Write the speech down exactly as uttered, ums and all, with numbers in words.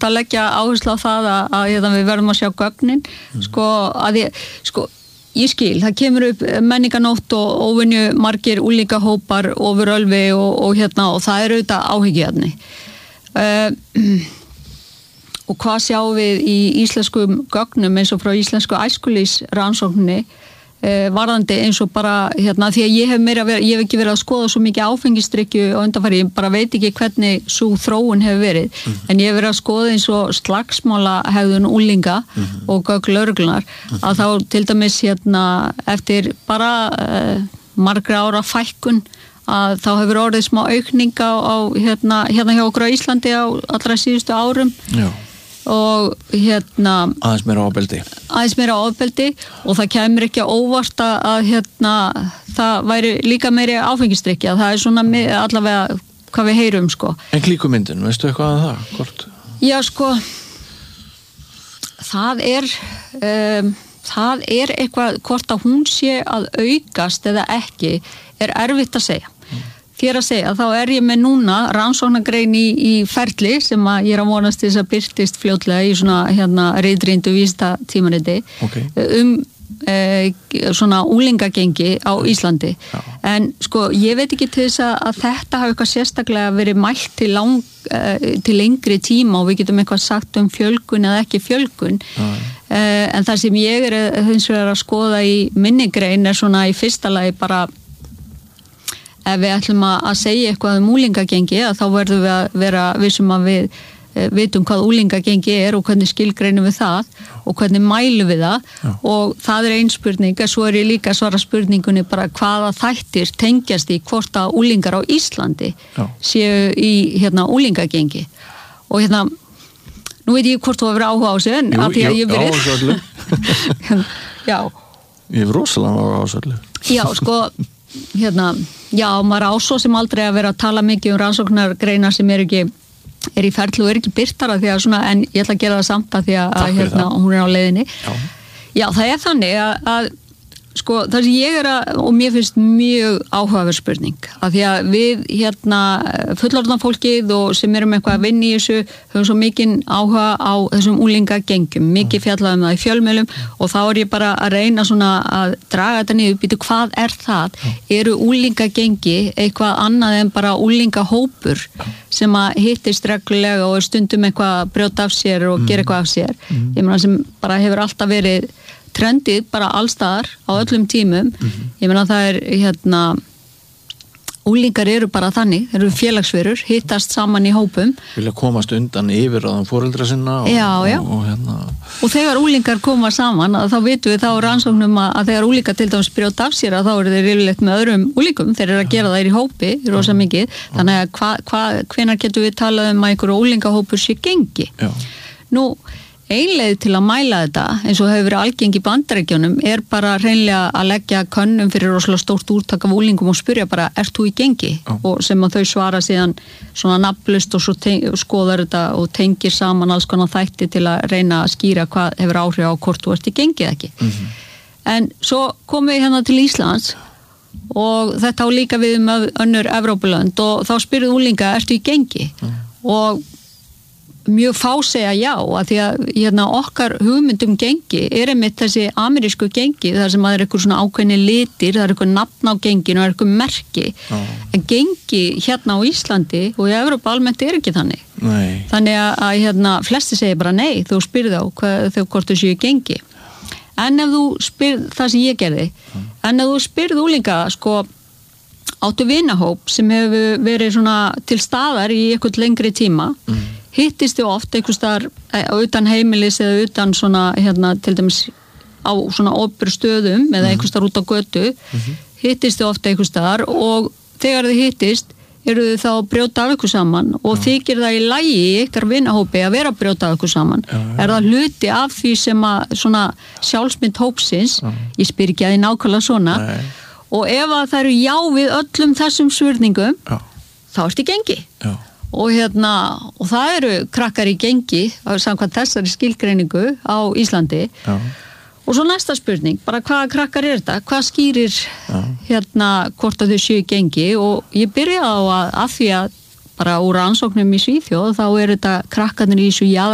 alltaf að leggja áherslu á það að, að, að við verðum að sjá gögnin mm. sko, að ég, sko ég skil, það kemur upp menninganótt og óvenju margir úlíkahópar ofur ölvi og, og hérna og það er auðvitað áhyggjuefni uh, og hvað sjáum við í íslenskum gögnum eins og frá íslensku æskulýsrannsókninni Uh, varðandi eins og bara hérna, því að ég hef, meira verið, ég hef ekki verið að skoða svo mikið áfengistrykju og undanfæri, ég bara veit ekki hvernig svo þróun hefur verið mm-hmm. en ég hef verið að skoða eins og slagsmála hegðun úlinga mm-hmm. og gögn lögreglunar mm-hmm. að þá til dæmis hérna, eftir bara uh, margra ára fækkun að þá hefur orðið smá aukning á, á hérna, hérna hjá okkur á Íslandi á allra síðustu árum Já og hérna aðeins meira ofbeldi aðeins meira ofbeldi og það kemur ekki á óvart að hérna það væri líka meiri áfengisdrykja það er svona með, allavega hvað við heyrum sko. En klíkumyndin, veistu eitthvað að það? Hvort? Já sko það er um, það er eitthvað hvort að hún sé að aukast eða ekki er erfitt að segja Þér að segja, þá er ég með núna rannsóknargrein í, í ferli sem að ég er að vonast til þess að birtist fljótlega í svona hérna ritrýndu vísta tímariti okay. um e, svona úlingagengi á Íslandi. Já. En sko, ég veit ekki til þess að, að þetta hafi eitthvað sérstaklega verið mælt til, lang, e, til lengri tíma og við getum eitthvað sagt um fjölgun eða ekki fjölgun. Já. E, en það sem ég er hins vegar að skoða í minni grein er svona í fyrsta lagi bara ef við ætlum að segja eitthvað um úlingagengi að þá verðum við að vera vissum að við e, vitum hvað úlingagengi er og hvernig skilgreinum við það og hvernig mælum við það Já. Og það er ein spurning en svo er ég líka að svara spurningunni bara hvaða þættir tengjast í hvort að úlingar á Íslandi Já. Séu í hérna úlingagengi og hérna nú veit ég hvort þú hefur áhuga á sig en að því að ég verið Já Ég hef rosalega áhuga á sig Já sko hérna, já, maður á svo sem aldrei að vera að tala mikið um rannsóknargreinar sem er ekki, er í ferli og er ekki birtara því að svona, en ég ætla að gera það samt að því að, að hérna, hún er á leiðinni. Já, já það er þannig að, að sko, það sem ég er að, og mér finnst mjög áhugaverð spurning, að því að við, hérna, fullorðna fólkið og sem erum eitthvað að vinna í þessu, höfum svo mikinn áhuga á þessum úlingagengjum, mikið fjallað um það í fjölmiðlum og þá er ég bara að reyna svona að draga þetta niður, býtu hvað er það? Eru úlingagengi eitthvað annað en bara úlingahópur sem að hittist reglulega og er stundum eitthvað að brjóta af sér og gera eitthvað af sér? Ég meina sem bara hefur alltaf verið trendið bara allstaðar á öllum tímum mm-hmm. ég meina það er hérna úlingar eru bara þannig, þeir eru félagsverur hittast saman í hópum vilja komast undan yfir á þann foreldra sinna og, já, já. Og, og, hérna... og þegar úlingar koma saman þá vitum við þá rannsóknum að, að þegar úlingar til dæmis brjóta af sér að þá eru þeir yfirleitt með öðrum úlingum, þeir eru að gera það í hópi rosa mikið, þannig að hva, hva, hvenær getum við talað um að einhverju úlingahópur sé gengi já. Nú einleið til að mæla þetta eins og hefur verið algeng í Bandaríkjunum er bara hreinlega að leggja könnum fyrir rosalega stórt úrtak af úlingum og spyrja bara, ert þú í gengi? Oh. Og sem að þau svara síðan svona nafnlaust og svo teng- skoðar þetta og tengir saman alls konar þætti til að reyna að skýra hvað hefur áhrif á hvort þú ert í gengi eða ekki. Mm-hmm. En svo komum við hérna til Íslands og þetta á líka við um önnur Evrópulönd og þá spyrðu úlinga, ertu í gengi? Mm. Og mjög fá segja já að því að hérna, okkar hugmyndum gengi er einmitt þessi amerísku gengi þar sem að það er eitthvað svona ákveðni litir, það er eitthvað nafn á genginu, það er eitthvað merki oh. en gengi hérna á Íslandi og í Evrópa almennt er ekki þannig nei. Þannig að, að hérna, flesti segja bara nei þú spyrð á hvað, þau hvort þú séu gengi en ef þú spyrð það sem ég gerði mm. en ef þú spyrð úlinga sko áttu vinahóp sem hefur verið svona til staðar í eitthvað lengri tíma mm. hittist þið oft einhvers staðar utan heimilis eða utan svona hérna til dæmis á svona opur stöðum eða einhvers staðar út á götu mm-hmm. hittist þið oft einhvers staðar og þegar þið hittist eru þið þá að brjóta af ykkur saman og ja. Þykir það í lagi í ykkar vinahópi að vera að brjóta af ykkur saman ja, ja. Er það hluti af því sem að svona sjálfsmynd hópsins ja. Ég spyr ekki að þið nákvæmlega svona Nei. Og ef að það eru já við öllum þessum svörningum ja. Þá ertu í gengi ja. Og hérna, og það eru krakkar í gengi samkvæmt þessari skilgreiningu á Íslandi Já. Og svo næsta spurning, bara hvaða krakkar er þetta hvað skýrir Já. Hérna hvort að þau séu í gengi og ég byrja á að, að því að bara úr rannsóknum í Svíþjóð þá er þetta krakkarnir í þessu